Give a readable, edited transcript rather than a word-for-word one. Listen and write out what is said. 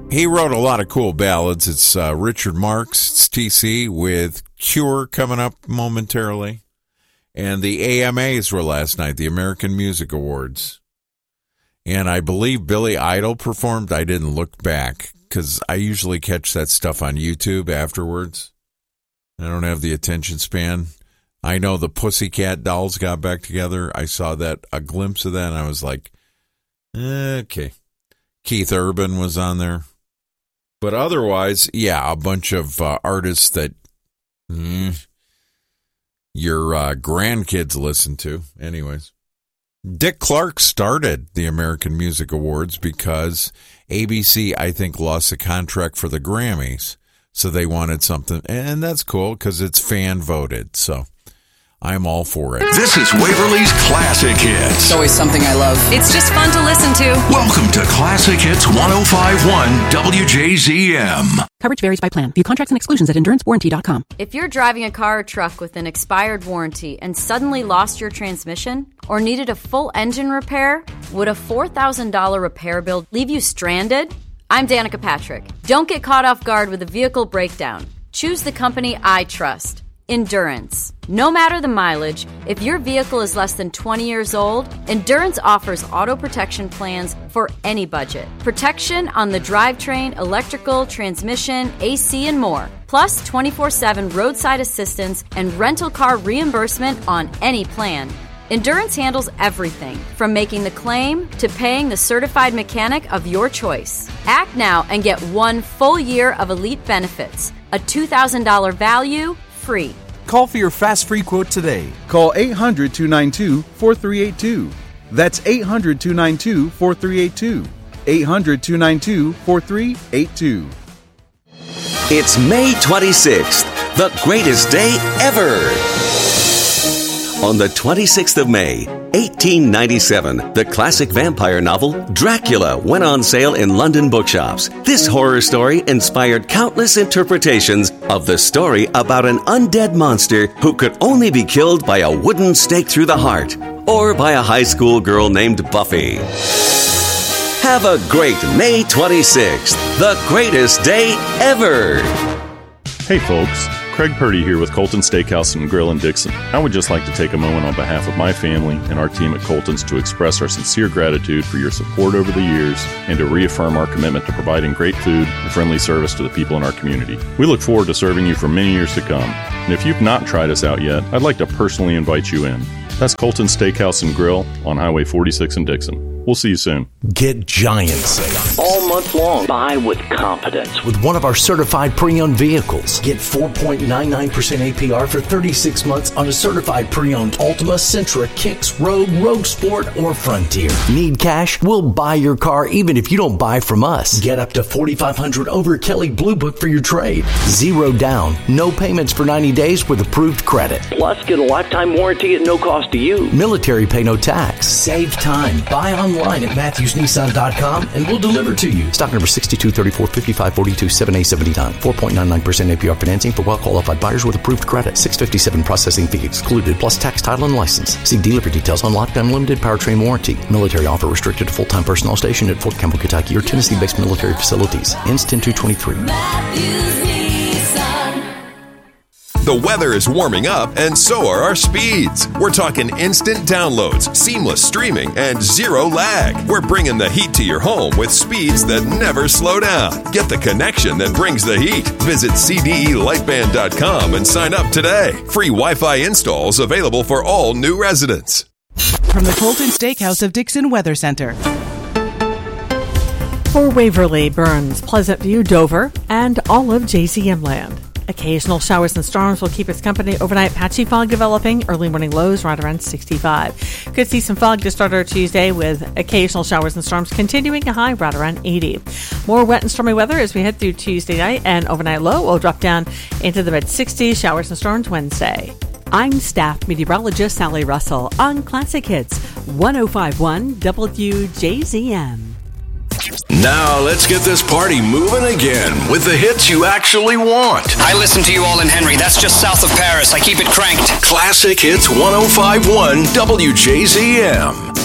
He wrote a lot of cool ballads. It's Richard Marx. It's TC with Cure coming up momentarily. And the AMAs were last night, the American Music Awards. And I believe Billy Idol performed. I didn't look back because I usually catch that stuff on YouTube afterwards. I don't have the attention span. I know the Pussycat Dolls got back together. I saw that, a glimpse of that, and I was like, okay. Keith Urban was on there. But otherwise, yeah, a bunch of artists that your grandkids listen to. Anyways, Dick Clark started the American Music Awards because ABC, I think, lost the contract for the Grammys. So they wanted something, and that's cool because it's fan voted. So I'm all for it. This is Waverly's Classic Hits. It's always something I love. It's just fun to listen to. Welcome to Classic Hits 105.1 WJZM. Coverage varies by plan. View contracts and exclusions at EnduranceWarranty.com. If you're driving a car or truck with an expired warranty and suddenly lost your transmission or needed a full engine repair, would a $4,000 repair bill leave you stranded? I'm Danica Patrick. Don't get caught off guard with a vehicle breakdown. Choose the company I trust. Endurance. No matter the mileage, if your vehicle is less than 20 years old, Endurance offers auto protection plans for any budget. Protection on the drivetrain, electrical, transmission, AC, and more. Plus 24/7 roadside assistance and rental car reimbursement on any plan. Endurance handles everything, from making the claim to paying the certified mechanic of your choice. Act now and get 1 full year of elite benefits. A $2,000 value, free. Call for your fast free quote today. Call 800-292-4382. That's 800-292-4382. 800-292-4382. It's May 26th, the greatest day ever. On the 26th of May, 1897, the classic vampire novel Dracula went on sale in London bookshops. This horror story inspired countless interpretations of the story about an undead monster who could only be killed by a wooden stake through the heart or by a high school girl named Buffy. Have a great May 26th, the greatest day ever. Hey folks. Craig Purdy here with Colton Steakhouse and Grill in Dixon. I would just like to take a moment on behalf of my family and our team at Colton's to express our sincere gratitude for your support over the years and to reaffirm our commitment to providing great food and friendly service to the people in our community. We look forward to serving you for many years to come. And if you've not tried us out yet, I'd like to personally invite you in. That's Colton's Steakhouse and Grill on Highway 46 in Dixon. We'll see you soon. Get giant sales all month long. Buy with confidence with one of our certified pre-owned vehicles. Get 4.99% APR for 36 months on a certified pre-owned Altima, Sentra, Kicks, Rogue Sport, or Frontier. Need cash? We'll buy your car even if you don't buy from us. Get up to $4,500 over Kelley Blue Book for your trade. 0 down, no payments for 90 days with approved credit. Plus, get a lifetime warranty at no cost to you. Military pay no tax. Save time. Buy online at MatthewsNissan.com and we'll deliver to you. Stock number 6234-5542 7A79. 4.99% APR financing for well-qualified buyers with approved credit. $657 processing fee excluded, plus tax, title, and license. See dealer for details on Lockdown Limited powertrain warranty. Military offer restricted to full-time personnel stationed at Fort Campbell, Kentucky or Tennessee-based military facilities. Ends 10/2/23. The weather is warming up, and so are our speeds. We're talking instant downloads, seamless streaming, and zero lag. We're bringing the heat to your home with speeds that never slow down. Get the connection that brings the heat. Visit CDElightband.com and sign up today. Free Wi-Fi installs available for all new residents. From the Colton Steakhouse of Dixon Weather Center. For Waverly, Burns, Pleasant View, Dover, and all of JZM land. Occasional showers and storms will keep us company overnight. Patchy fog developing. Early morning lows right around 65. Could see some fog to start our Tuesday with occasional showers and storms continuing a high right around 80. More wet and stormy weather as we head through Tuesday night, and overnight low will drop down into the mid-60s. Showers and storms Wednesday. I'm staff meteorologist Sally Russell on Classic Hits 105.1 WJZM. Now let's get this party moving again with the hits you actually want. I listen to you all in Henry. That's just south of Paris. I keep it cranked. Classic Hits 105.1 WJZM.